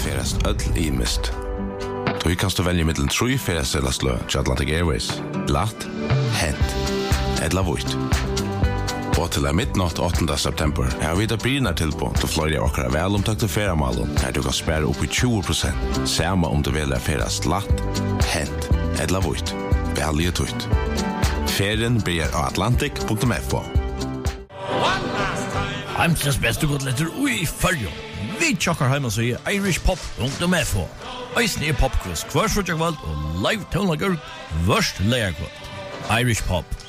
ferast öll imist. Du kan stå välja mellan 3 ferastsellaslø til Atlantic Airways. Glatt, hent, eller vuit. Og til midnatt 8. september har vi da brynar tilbå til flere av okkara velomtakte feramalen her du kan spære opp i 20%, samme om du velger ferast glatt, hent, eller vuit. Velge tutt. Ferien blir av atlantic.fo. Heimsens beste godletter ui fyrjo. Vi tjokkar heima så i irishpop.fo. Eisen popquiz, kvar og live tonlager, vørst leierkvart. Irish Pop.